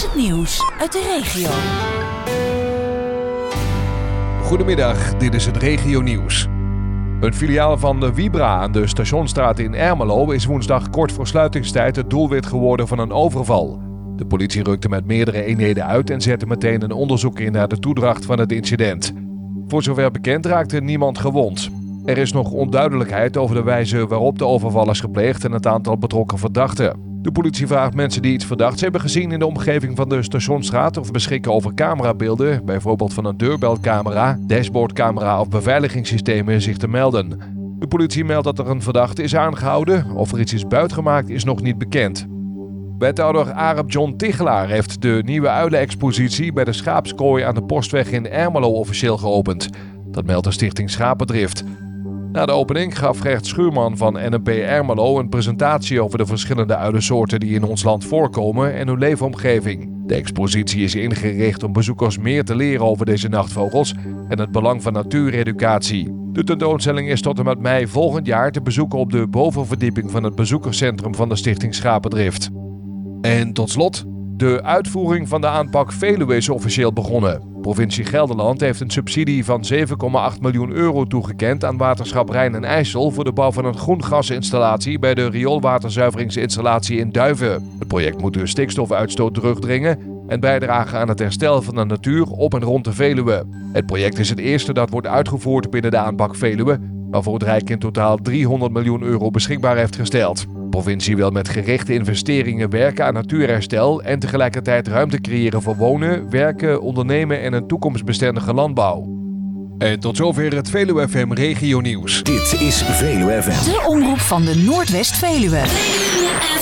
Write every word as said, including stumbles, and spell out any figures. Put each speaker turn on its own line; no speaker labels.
het nieuws uit de regio.
Goedemiddag, dit is het regionieuws. Een filiaal van de Vibra aan de Stationsstraat in Ermelo is woensdag kort voor sluitingstijd het doelwit geworden van een overval. De politie rukte met meerdere eenheden uit en zette meteen een onderzoek in naar de toedracht van het incident. Voor zover bekend raakte niemand gewond. Er is nog onduidelijkheid over de wijze waarop de overval is gepleegd en het aantal betrokken verdachten. De politie vraagt mensen die iets verdachts hebben gezien in de omgeving van de Stationsstraat of beschikken over camerabeelden, bijvoorbeeld van een deurbelcamera, dashboardcamera of beveiligingssystemen, zich te melden. De politie meldt dat er een verdachte is aangehouden. Of er iets is buitgemaakt is nog niet bekend. Wethouder Arep John Tichelaar heeft de nieuwe uilenexpositie bij de Schaapskooi aan de Postweg in Ermelo officieel geopend. Dat meldt de stichting Schapendrift. Na de opening gaf Gert Schuurman van N M P Ermelo een presentatie over de verschillende uilensoorten die in ons land voorkomen en hun leefomgeving. De expositie is ingericht om bezoekers meer te leren over deze nachtvogels en het belang van natuureducatie. De tentoonstelling is tot en met mei volgend jaar te bezoeken op de bovenverdieping van het bezoekerscentrum van de stichting Schapendrift. En tot slot, de uitvoering van de aanpak Veluwe is officieel begonnen. Provincie Gelderland heeft een subsidie van zeven komma acht miljoen euro toegekend aan Waterschap Rijn en IJssel voor de bouw van een groengasinstallatie bij de rioolwaterzuiveringsinstallatie in Duiven. Het project moet de stikstofuitstoot terugdringen en bijdragen aan het herstel van de natuur op en rond de Veluwe. Het project is het eerste dat wordt uitgevoerd binnen de aanpak Veluwe, waarvoor het Rijk in totaal driehonderd miljoen euro beschikbaar heeft gesteld. De provincie wil met gerichte investeringen werken aan natuurherstel en tegelijkertijd ruimte creëren voor wonen, werken, ondernemen en een toekomstbestendige landbouw. En tot zover het Veluwe F M Regio Nieuws.
Dit is Veluwe F M.
De omroep van de Noordwest Veluwe.